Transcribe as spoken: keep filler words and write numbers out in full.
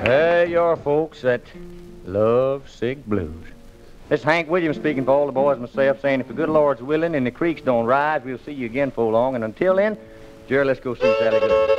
Hey, your folks that love sick blues. This is Hank Williams speaking for all the boys and myself, saying if the good Lord's willing and the creeks don't rise, we'll see you again for long. And until then, Jerry, let's go see Sally Good.